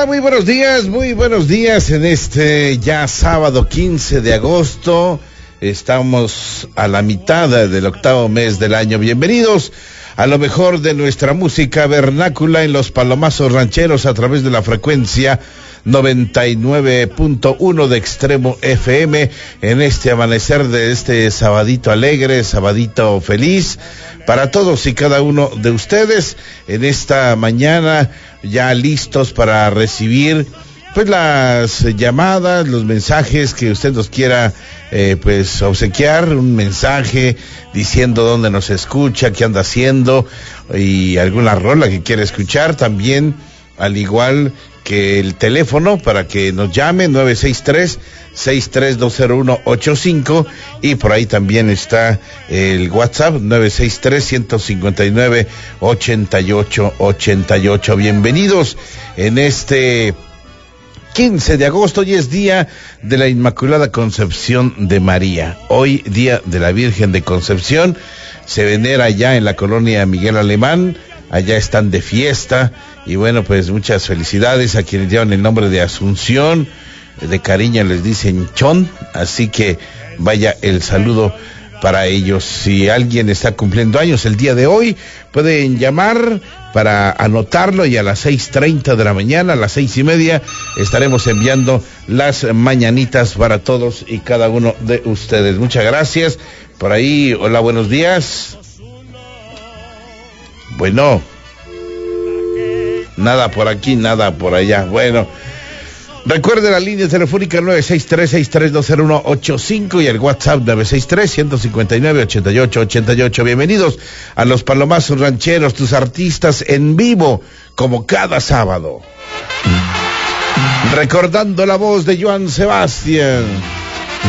Hola, muy buenos días en este ya sábado 15 de agosto. Estamos a la mitad del octavo mes del año. Bienvenidos a lo mejor de nuestra música vernácula en los palomazos rancheros a través de la frecuencia 99.1 de Extremo FM en este amanecer de este sabadito alegre, sabadito feliz para todos y cada uno de ustedes en esta mañana, ya listos para recibir pues las llamadas, los mensajes que usted nos quiera pues obsequiar, un mensaje diciendo dónde nos escucha, qué anda haciendo y alguna rola que quiera escuchar también, al igual que el teléfono para que nos llame 963-6320185 y por ahí también está el WhatsApp 963-159-8888. Bienvenidos en este 15 de agosto y es día de la Inmaculada Concepción de María. Hoy día de la Virgen de Concepción, se venera ya en la colonia Miguel Alemán, allá están de fiesta y bueno, pues muchas felicidades a quienes llevan el nombre de Asunción, de cariño les dicen Chon, así que vaya el saludo para ellos. Si alguien está cumpliendo años el día de hoy, pueden llamar para anotarlo y a las 6:30 de la mañana, a las 6:30, estaremos enviando las mañanitas para todos y cada uno de ustedes. Muchas gracias. Por ahí, hola, buenos días. Bueno, nada por aquí, nada por allá. Bueno, recuerde la línea telefónica 963-6320185 y el WhatsApp 963-159-8888. Bienvenidos a los Palomazos Rancheros, tus artistas en vivo, como cada sábado. Recordando la voz de Joan Sebastián.